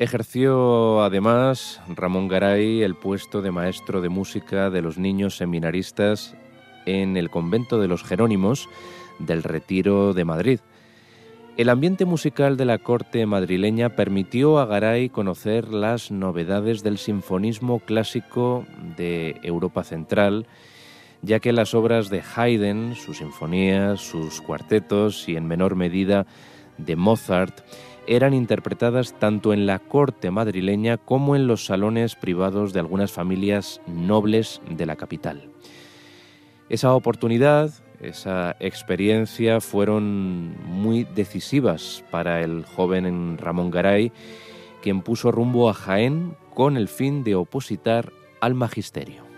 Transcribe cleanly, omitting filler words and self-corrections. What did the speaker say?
Ejerció además Ramón Garay el puesto de maestro de música de los niños seminaristas en el convento de los Jerónimos del Retiro de Madrid. El ambiente musical de la corte madrileña permitió a Garay conocer las novedades del sinfonismo clásico de Europa Central, ya que las obras de Haydn, sus sinfonías, sus cuartetos y en menor medida de Mozart eran interpretadas tanto en la corte madrileña como en los salones privados de algunas familias nobles de la capital. Esa oportunidad, esa experiencia fueron muy decisivas para el joven Ramón Garay, quien puso rumbo a Jaén con el fin de opositar al magisterio.